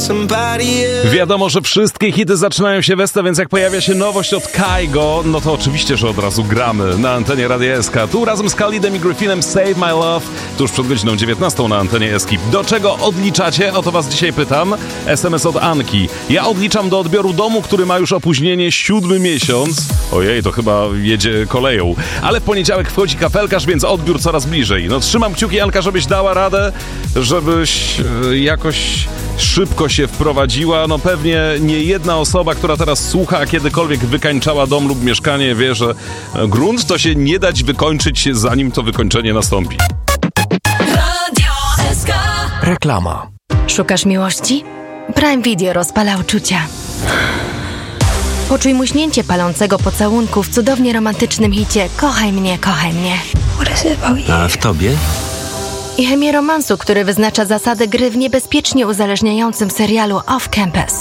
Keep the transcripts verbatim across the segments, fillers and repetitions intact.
Wiadomo, że wszystkie hity zaczynają się westa, więc jak pojawia się nowość od Kygo, no to oczywiście, że od razu gramy na antenie Radia S K. Tu razem z Khalidem i Griffinem Save My Love, tuż przed godziną dziewiętnastą na antenie S K. Do czego odliczacie? O to was dzisiaj pytam. S M S od Anki. Ja odliczam do odbioru domu, który ma już opóźnienie siódmy miesiąc. Ojej, to chyba jedzie koleją. Ale w poniedziałek wchodzi kafelkarz, więc odbiór coraz bliżej. No trzymam kciuki, Anka, żebyś dała radę, żebyś e, jakoś szybko się wprowadziła. No pewnie nie jedna osoba, która teraz słucha, a kiedykolwiek wykańczała dom lub mieszkanie, wie, że grunt to się nie dać wykończyć, zanim to wykończenie nastąpi. Radio S K. Reklama. Szukasz miłości? Prime Video rozpala uczucia. Poczuj muśnięcie palącego pocałunku w cudownie romantycznym hicie Kochaj mnie, kochaj mnie. A w tobie? I chemię romansu, który wyznacza zasady gry w niebezpiecznie uzależniającym serialu Off Campus.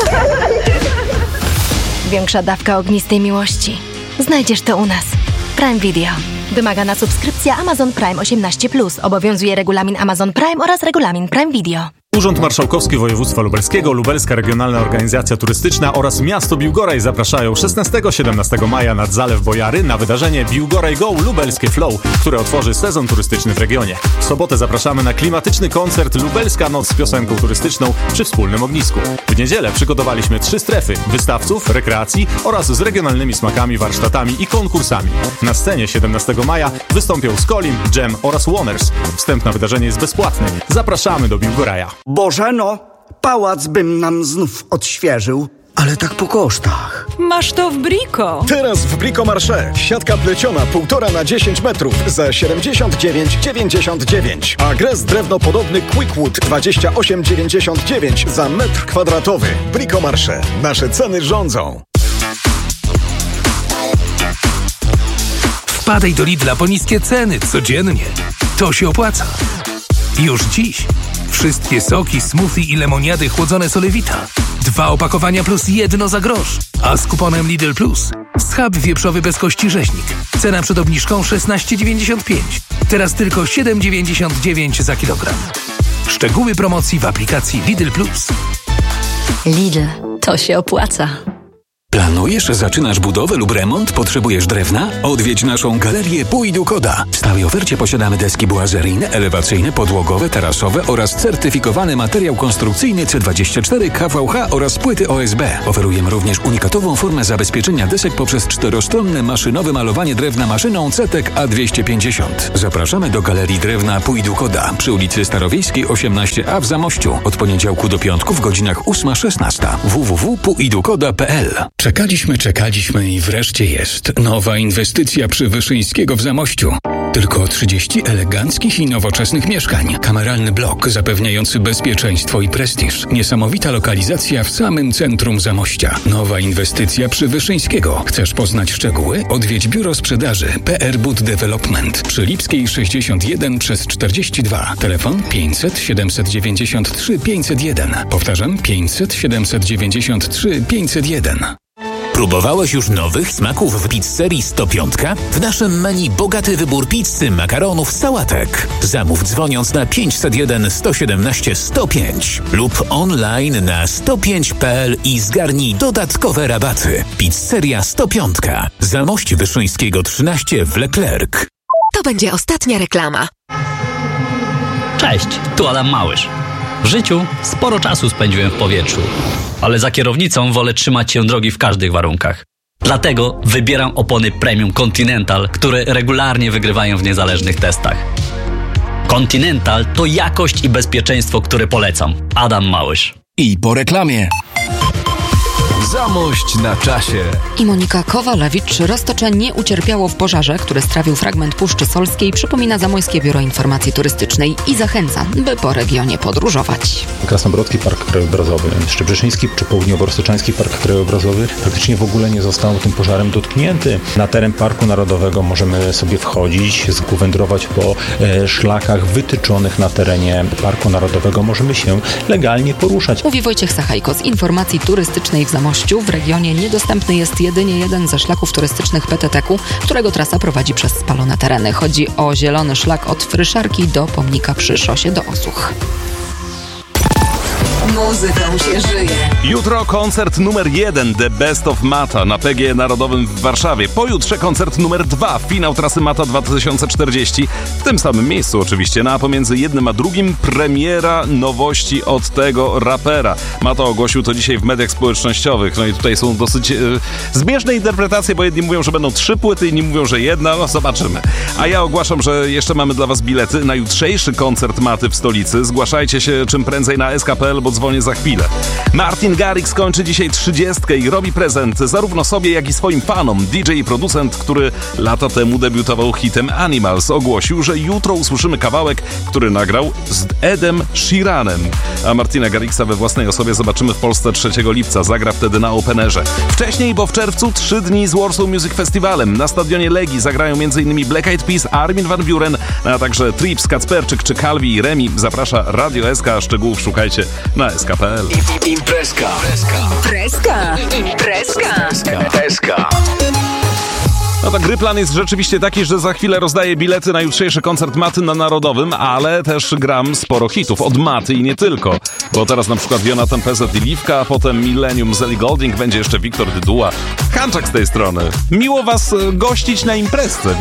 Większa dawka ognistej miłości. Znajdziesz to u nas. Prime Video. Wymagana subskrypcja Amazon Prime osiemnaście plus. Obowiązuje regulamin Amazon Prime oraz regulamin Prime Video. Urząd Marszałkowski Województwa Lubelskiego, Lubelska Regionalna Organizacja Turystyczna oraz miasto Biłgoraj zapraszają szesnastego do siedemnastego maja nad Zalew Bojary na wydarzenie Biłgoraj Go Lubelskie Flow, które otworzy sezon turystyczny w regionie. W sobotę zapraszamy na klimatyczny koncert Lubelska Noc z piosenką turystyczną przy wspólnym ognisku. W niedzielę przygotowaliśmy trzy strefy wystawców, rekreacji oraz z regionalnymi smakami, warsztatami i konkursami. Na scenie siedemnastego maja wystąpią Skolim, Jam oraz Woners. Wstęp na wydarzenie jest bezpłatny. Zapraszamy do Biłgoraja. Bożeno, pałac bym nam znów odświeżył. Ale tak po kosztach. Masz to w Brico. Teraz w Brico Marché. Siatka pleciona półtora na dziesięć metrów za siedemdziesiąt dziewięć dziewięćdziesiąt dziewięć. A gres drewnopodobny Quickwood dwadzieścia osiem dziewięćdziesiąt dziewięć za metr kwadratowy. Brico Marché. Nasze ceny rządzą. Wpadaj do Lidla po niskie ceny codziennie. To się opłaca. Już dziś. Wszystkie soki, smoothie i lemoniady chłodzone Solewita. Dwa opakowania plus jedno za grosz. A z kuponem Lidl Plus schab wieprzowy bez kości rzeźnik. Cena przed obniżką szesnaście dziewięćdziesiąt pięć. Teraz tylko siedem dziewięćdziesiąt dziewięć za kilogram. Szczegóły promocji w aplikacji Lidl Plus. Lidl, to się opłaca. Planujesz, zaczynasz budowę lub remont? Potrzebujesz drewna? Odwiedź naszą galerię Pój do Koda. W stałej ofercie posiadamy deski bułazeryjne, elewacyjne, podłogowe, tarasowe oraz certyfikowany materiał konstrukcyjny C dwadzieścia cztery, K V H oraz płyty O S B. Oferujemy również unikatową formę zabezpieczenia desek poprzez czterostronne maszynowe malowanie drewna maszyną C T E K A dwieście pięćdziesiąt. Zapraszamy do Galerii Drewna Pój do Koda przy ulicy Starowiejskiej osiemnaście A w Zamościu. Od poniedziałku do piątku w godzinach ósma szesnasta. w w w kropka pój do koda kropka p l. Czekaliśmy, czekaliśmy i wreszcie jest. Nowa inwestycja przy Wyszyńskiego w Zamościu. Tylko trzydzieści eleganckich i nowoczesnych mieszkań. Kameralny blok zapewniający bezpieczeństwo i prestiż. Niesamowita lokalizacja w samym centrum Zamościa. Nowa inwestycja przy Wyszyńskiego. Chcesz poznać szczegóły? Odwiedź biuro sprzedaży P R Bud Development przy Lipskiej sześćdziesiąt jeden przez czterdzieści dwa. Telefon pięćset siedemset dziewięćdziesiąt trzy pięćset jeden. Powtarzam pięćset siedemset dziewięćdziesiąt trzy pięćset jeden. Próbowałeś już nowych smaków w pizzerii sto pięć? W naszym menu bogaty wybór pizzy, makaronów, sałatek. Zamów dzwoniąc na pięćset jeden sto siedemnaście sto pięć lub online na sto pięć kropka p l i zgarnij dodatkowe rabaty. Pizzeria sto pięć. Zamość Wyszyńskiego trzynaście w Leclerc. To będzie ostatnia reklama. Cześć, tu Adam Małysz. W życiu sporo czasu spędziłem w powietrzu, ale za kierownicą wolę trzymać się drogi w każdych warunkach. Dlatego wybieram opony Premium Continental, które regularnie wygrywają w niezależnych testach. Continental to jakość i bezpieczeństwo, które polecam. Adam Małysz. I po reklamie. Zamość na czasie. I Monika Kowalewicz. Roztocze nie ucierpiało w pożarze, który strawił fragment Puszczy Solskiej, przypomina Zamojskie Biuro Informacji Turystycznej i zachęca, by po regionie podróżować. Krasnobrodzki Park Krajobrazowy, Szczebrzeszyński czy Południowo-Rossyczański Park Krajobrazowy praktycznie w ogóle nie został tym pożarem dotknięty. Na teren Parku Narodowego możemy sobie wchodzić, wędrować po e, szlakach wytyczonych na terenie Parku Narodowego. Możemy się legalnie poruszać. Mówi Wojciech Sachajko z Informacji Turystycznej w Zamościu. W regionie niedostępny jest jedynie jeden ze szlaków turystycznych P T T K-u, którego trasa prowadzi przez spalone tereny. Chodzi o zielony szlak od Fryszarki do pomnika przy szosie do Osuch. Muzyką się żyje. Jutro koncert numer jeden The Best of Mata na P G E Narodowym w Warszawie. Pojutrze koncert numer dwa, finał trasy Mata dwa tysiące czterdzieści. W tym samym miejscu oczywiście, no a pomiędzy jednym a drugim premiera nowości od tego rapera. Mata ogłosił to dzisiaj w mediach społecznościowych. No i tutaj są dosyć e, zbieżne interpretacje, bo jedni mówią, że będą trzy płyty, inni mówią, że jedna. No zobaczymy. A ja ogłaszam, że jeszcze mamy dla was bilety na jutrzejszy koncert Maty w stolicy. Zgłaszajcie się czym prędzej na S K kropka P L, bo dzwonię za chwilę. Martin Garrix kończy dzisiaj trzydziestkę i robi prezent zarówno sobie, jak i swoim fanom. D J i producent, który lata temu debiutował hitem Animals, ogłosił, że jutro usłyszymy kawałek, który nagrał z Edem Sheeranem. A Martina Garrixa we własnej osobie zobaczymy w Polsce trzeciego lipca. Zagra wtedy na Openerze. Wcześniej, bo w czerwcu, trzy dni z Warsaw Music Festivalem. Na stadionie Legii zagrają m.in. Black Eyed Peas, Armin van Buuren, a także Trips, Kacperczyk czy Calvi i Remi. Zaprasza Radio S K. Szczegółów szukajcie na S K kropka P L. Imprezka. Imprezka. Imprezka. Imprezka. No tak, gry plan jest rzeczywiście taki, że za chwilę rozdaję bilety na jutrzejszy koncert Maty na Narodowym, ale też gram sporo hitów od Maty i nie tylko. Bo teraz na przykład Jonathan P Z i Liwka, a potem Millennium z Ellie Goulding, będzie jeszcze Wiktor Dyduła. Hanczak z tej strony. Miło was gościć na imprezce.